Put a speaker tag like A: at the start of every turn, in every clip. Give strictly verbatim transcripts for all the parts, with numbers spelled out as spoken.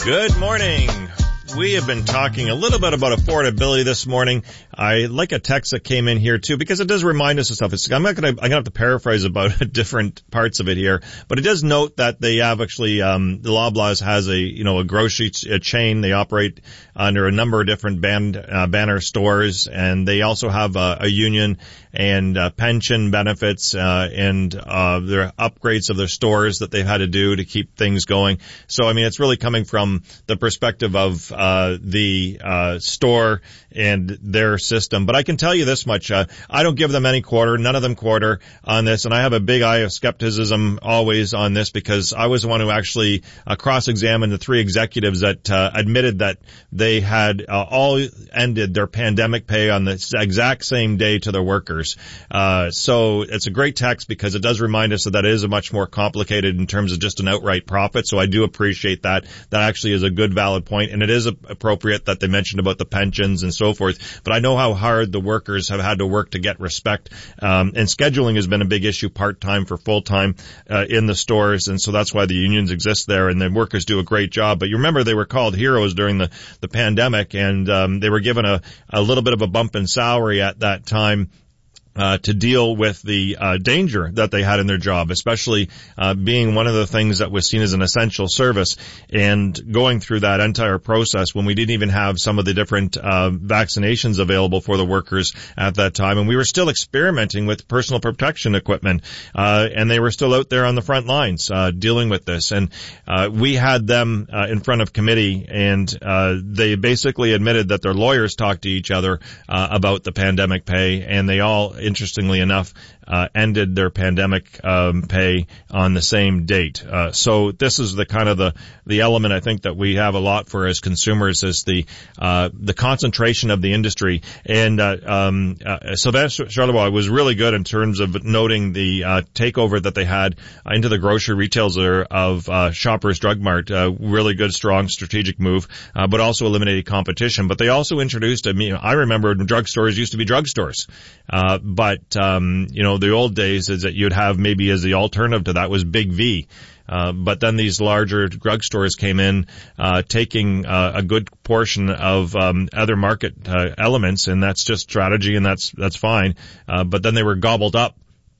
A: Good morning. We have been talking a little bit about affordability this morning. I like a text that came in here too, because it does remind us of stuff. It's, I'm not going to, I'm going to have to paraphrase about different parts of it here, but it does note that they have actually, um, the Loblaws has a, you know, a grocery ch- a chain. They operate under a number of different band, uh, banner stores, and they also have a, a union and uh, pension benefits, uh, and, uh, their upgrades of their stores that they've had to do to keep things going. So, I mean, it's really coming from the perspective of, uh, the, uh, store and their system. But I can tell you this much, uh, I don't give them any quarter, none of them quarter on this, and I have a big eye of skepticism always on this, because I was the one who actually uh, cross-examined the three executives that uh, admitted that they had uh, all ended their pandemic pay on the exact same day to their workers. Uh, so it's a great text, because it does remind us that that is a much more complicated in terms of just an outright profit. So I do appreciate that. That actually is a good, valid point, and it is appropriate that they mentioned about the pensions and so forth. But I know how hard the workers have had to work to get respect, um, and scheduling has been a big issue, part-time for full-time uh, in the stores, and so that's why the unions exist there, and the workers do a great job. But you remember they were called heroes during the, the pandemic, and um, they were given a, a little bit of a bump in salary at that time, Uh, to deal with the uh, danger that they had in their job, especially uh, being one of the things that was seen as an essential service, and going through that entire process when we didn't even have some of the different uh, vaccinations available for the workers at that time, and we were still experimenting with personal protection equipment, uh, and they were still out there on the front lines uh, dealing with this. And uh, we had them uh, in front of committee, and uh, they basically admitted that their lawyers talked to each other uh, about the pandemic pay, and they all, interestingly enough, uh, ended their pandemic um, pay on the same date. Uh, so this is the kind of the the element I think that we have a lot for as consumers, is the uh, the concentration of the industry. And uh, um, uh, Sylvain Charlebois was really good in terms of noting the uh, takeover that they had into the grocery retailer of uh, Shoppers Drug Mart. Uh, really good, strong, strategic move, uh, but also eliminated competition. But they also introduced, I mean, I remember drugstores used to be drugstores, uh, but um, you know, the old days is that you'd have maybe as the alternative to that was Big V. Uh, but then these larger drugstores came in, uh, taking uh, a good portion of um, other market uh, elements, and that's just strategy, and that's that's fine. Uh, but then they were gobbled up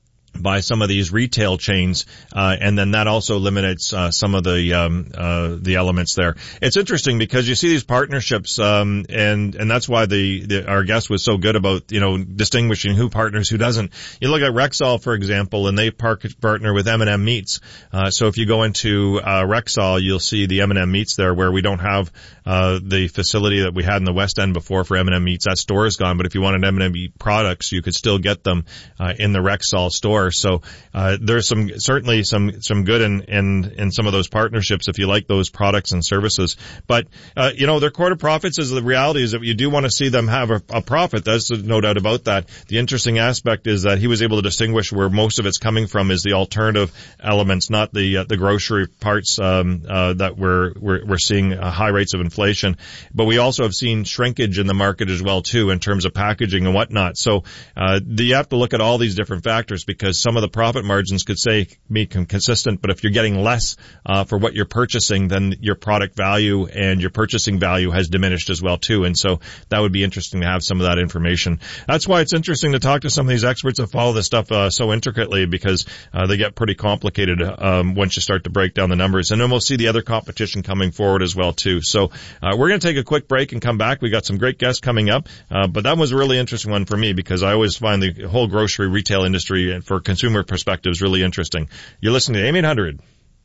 A: by some of these retail chains, uh, and then that also eliminates uh, some of the um, uh, the elements there. It's interesting because you see these partnerships, um, and and that's why the, the our guest was so good about, you know, distinguishing who partners, who doesn't. You look at Rexall, for example, and they par- partner with M and M Meats. Uh, so if you go into uh, Rexall, you'll see the M and M Meats there, where we don't have uh, the facility that we had in the West End before for M and M Meats. That store is gone, but if you wanted M and M Meat products, you could still get them uh, in the Rexall store. So uh, there's some certainly some some good in, in in some of those partnerships if you like those products and services. But uh, you know, their quarter profits, is the reality is that you do want to see them have a, a profit. There's no doubt about that. The interesting aspect is that he was able to distinguish where most of it's coming from is the alternative elements, not the uh, the grocery parts um, uh, that we're we're, we're seeing uh, high rates of inflation. But we also have seen shrinkage in the market as well too, in terms of packaging and whatnot. So uh, you have to look at all these different factors, because some of the profit margins could say be consistent, but if you're getting less uh, for what you're purchasing, then your product value and your purchasing value has diminished as well too. And so that would be interesting to have some of that information. That's why it's interesting to talk to some of these experts that follow this stuff uh, so intricately, because uh, they get pretty complicated um, once you start to break down the numbers. And then we'll see the other competition coming forward as well too. So uh, we're going to take a quick break and come back. We got some great guests coming up, uh, but that was a really interesting one for me, because I always find the whole grocery retail industry for consumer perspective is really interesting. You're listening to A M eight hundred.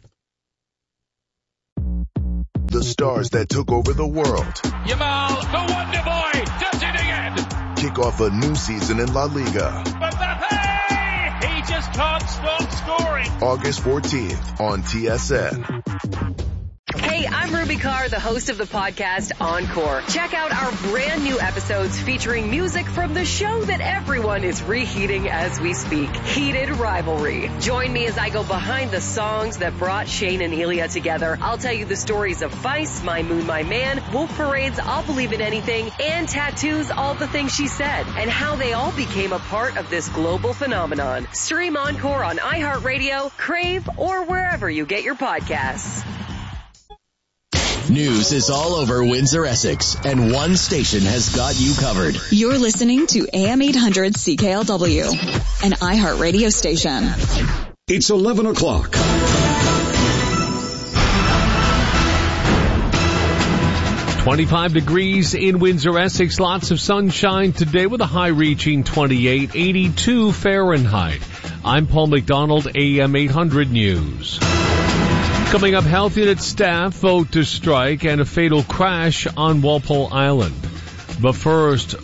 B: The stars that took over the world.
C: Yamal, the wonder boy, does it again.
B: Kick off a new season in La Liga.
C: Mbappe, he just can't stop scoring.
B: August fourteenth on T S N.
D: Hey, I'm Ruby Carr, the host of the podcast Encore. Check out our brand new episodes featuring music from the show that everyone is reheating as we speak, Heated Rivalry. Join me as I go behind the songs that brought Shane and Ilya together. I'll tell you the stories of Vice, My Moon, My Man, Wolf Parade's I'll Believe in Anything, and Tattoo's All the Things She Said, and how they all became a part of this global phenomenon. Stream Encore on iHeartRadio, Crave, or wherever you get your podcasts.
E: News is all over Windsor, Essex, and one station has got you covered.
F: You're listening to A M eight hundred C K L W, an iHeart radio station.
G: It's eleven o'clock.
H: twenty-five degrees in Windsor, Essex. Lots of sunshine today with a high reaching twenty-eight, eighty-two Fahrenheit. I'm Paul McDonald, A M eight hundred News. Coming up, health unit staff vote to strike and a fatal crash on Walpole Island. But first,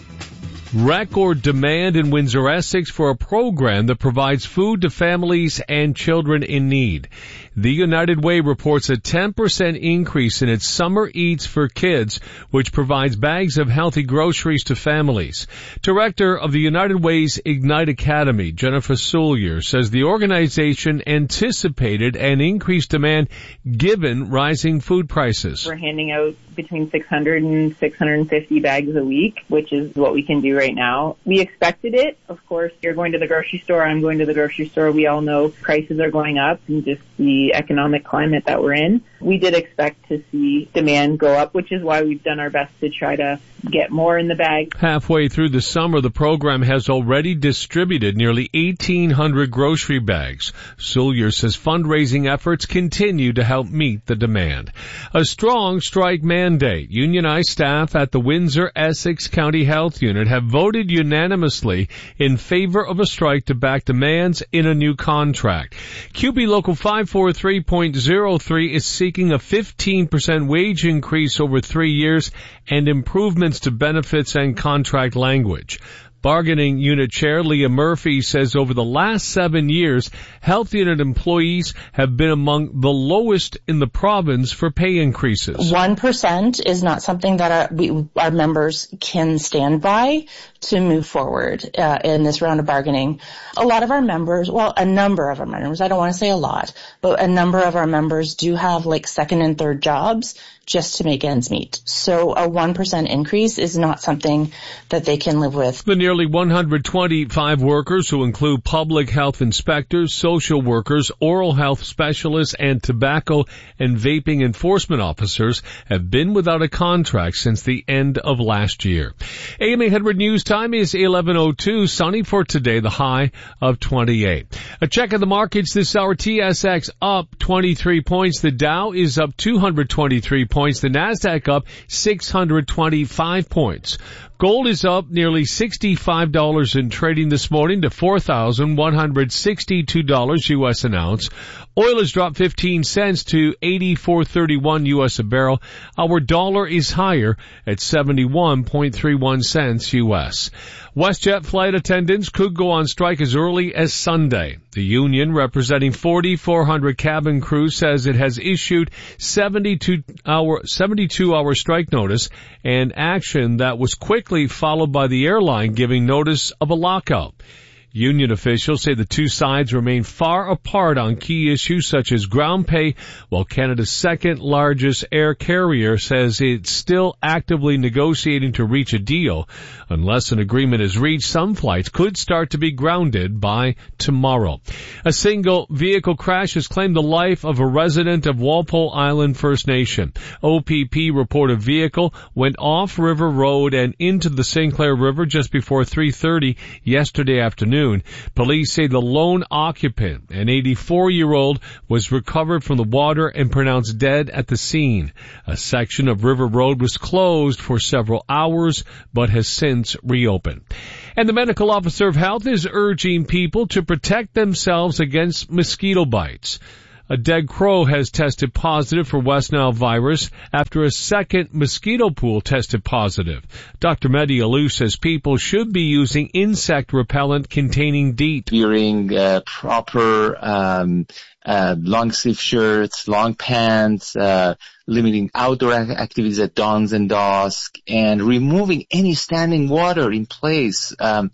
H: record demand in Windsor, Essex for a program that provides food to families and children in need. The United Way reports a ten percent increase in its Summer Eats for Kids, which provides bags of healthy groceries to families. Director of the United Way's Ignite Academy, Jennifer Soulier, says the organization anticipated an increased demand given rising food prices.
I: We're handing out between six hundred and six hundred fifty bags a week, which is what we can do right now. We expected it. Of course, you're going to the grocery store, I'm going to the grocery store. We all know prices are going up and just the economic climate that we're in. We did expect to see demand go up, which is why we've done our best to try to get more in the bag.
H: Halfway through the summer, the program has already distributed nearly eighteen hundred grocery bags. Soulier says fundraising efforts continue to help meet the demand. A strong strike mandate. Unionized staff at the Windsor Essex County Health Unit have voted unanimously in favor of a strike to back demands in a new contract. Q B Local five forty-three point oh three is seeking a fifteen percent wage increase over three years and improvements to benefits and contract language. Bargaining Unit Chair Leah Murphy says over the last seven years, health unit employees have been among the lowest in the province for pay increases.
J: One percent is not something that our, we, our members can stand by to move forward uh, in this round of bargaining. A lot of our members, well, a number of our members, I don't want to say a lot, but a number of our members do have like second and third jobs just to make ends meet. So a one percent increase is not something that they can live with.
H: The nearly one hundred twenty-five workers, who include public health inspectors, social workers, oral health specialists, and tobacco and vaping enforcement officers, have been without a contract since the end of last year. A M eight hundred News time is eleven oh two. Sunny for today, the high of twenty-eight. A check of the markets this hour. T S X up twenty-three points. The Dow is up two hundred twenty-three points. The Nasdaq up six hundred twenty-five points. Gold is up nearly sixty-five dollars in trading this morning to four thousand one hundred sixty-two dollars U S an ounce. Oil has dropped fifteen cents to eighty-four thirty-one U S a barrel. Our dollar is higher at seventy-one point three one cents U S. WestJet flight attendants could go on strike as early as Sunday. The union, representing forty-four hundred cabin crews, says it has issued seventy-two hour seventy-two hour strike notice, and action that was quickly followed by the airline giving notice of a lockout. Union officials say the two sides remain far apart on key issues such as ground pay, while Canada's second largest air carrier says it's still actively negotiating to reach a deal. Unless an agreement is reached, some flights could start to be grounded by tomorrow. A single vehicle crash has claimed the life of a resident of Walpole Island First Nation. O P P report a vehicle went off River Road and into the Saint Clair River just before three thirty yesterday afternoon. Police say the lone occupant, an eighty-four-year-old, was recovered from the water and pronounced dead at the scene. A section of River Road was closed for several hours, but has since reopened. And the medical officer of health is urging people to protect themselves against mosquito bites. A dead crow has tested positive for West Nile virus after a second mosquito pool tested positive. Doctor Mehdi Alou says people should be using insect repellent containing DEET.
K: Wearing uh, proper um, uh, long sleeve shirts, long pants, uh, limiting outdoor activities at dawns and dusk, and removing any standing water in place. Um,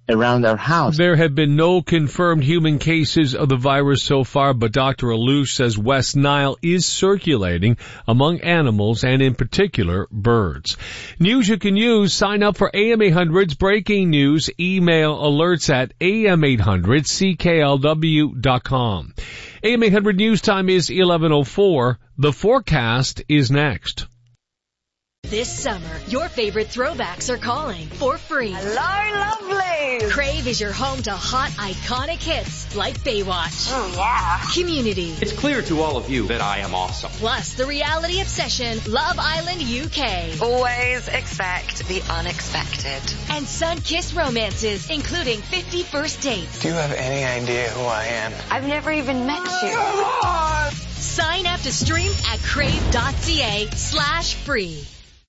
K: around our house.
H: There have been no confirmed human cases of the virus so far, but Doctor Alouche says West Nile is circulating among animals and in particular birds. News you can use. Sign up for A M eight hundred's breaking news email alerts at A M eight hundred C K L W dot com. A M eight hundred news time is eleven oh four. The forecast is next.
L: This summer, your favorite throwbacks are calling for free.
M: Hello, lovely!
L: Crave is your home to hot, iconic hits like Baywatch.
M: Oh, yeah.
L: Community.
N: It's clear to all of you that I am awesome.
L: Plus, the reality obsession, Love Island U K.
M: Always expect the unexpected.
L: And sun-kissed romances, including fifty First Dates.
O: Do you have any idea who I am?
M: I've never even met you.
L: Sign up to stream at crave.ca slash free.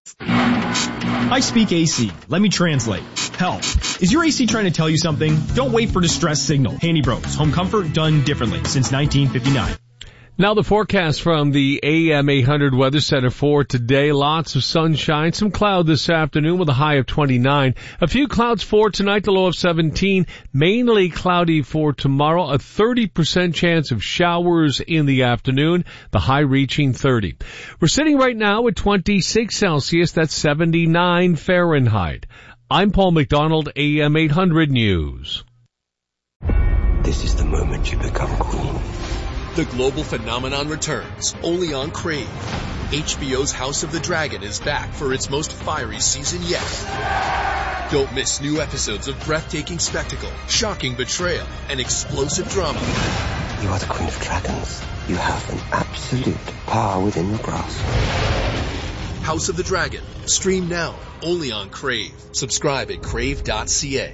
P: I speak A C. Let me translate. Help. Is your A C trying to tell you something? Don't wait for distress signal. Handy Bros. Home comfort done differently since nineteen fifty-nine.
H: Now the forecast from the A M eight hundred Weather Center for today. Lots of sunshine, some cloud this afternoon with a high of twenty-nine. A few clouds for tonight, the low of seventeen. Mainly cloudy for tomorrow. A thirty percent chance of showers in the afternoon, the high reaching thirty. We're sitting right now at twenty-six Celsius, that's seventy-nine Fahrenheit. I'm Paul McDonald, A M eight hundred News.
Q: This is the moment you become queen.
R: The global phenomenon returns, only on Crave. H B O's House of the Dragon is back for its most fiery season yet. Don't miss new episodes of breathtaking spectacle, shocking betrayal, and explosive drama.
Q: You are the Queen of Dragons. You have an absolute power within your grasp.
R: House of the Dragon. Stream now, only on Crave. Subscribe at crave dot c a.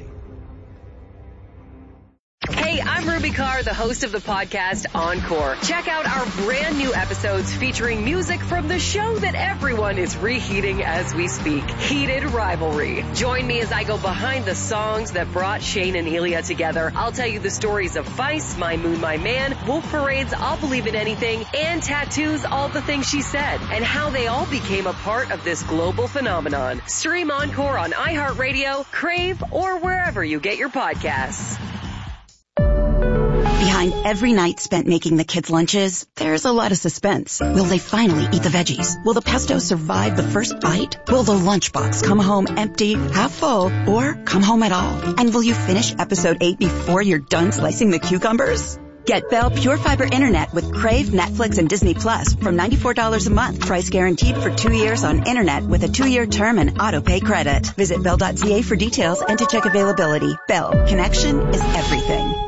D: Hey, I'm Ruby Carr, the host of the podcast Encore. Check out our brand new episodes featuring music from the show that everyone is reheating as we speak, Heated Rivalry. Join me as I go behind the songs that brought Shane and Ilya together. I'll tell you the stories of Vice, My Moon, My Man, Wolf Parade's I'll Believe in Anything, and Tattoo's All the Things She Said, and how they all became a part of this global phenomenon. Stream Encore on iHeartRadio, Crave, or wherever you get your podcasts.
S: Behind every night spent making the kids' lunches, there's a lot of suspense. Will they finally eat the veggies? Will the pesto survive the first bite? Will the lunchbox come home empty, half full, or come home at all? And will you finish episode eight before you're done slicing the cucumbers? Get Bell Pure Fiber Internet with Crave, Netflix, and Disney Plus from ninety-four dollars a month. Price guaranteed for two years on Internet with a two-year term and auto-pay credit. Visit bell dot c a for details and to check availability. Bell. Connection is everything.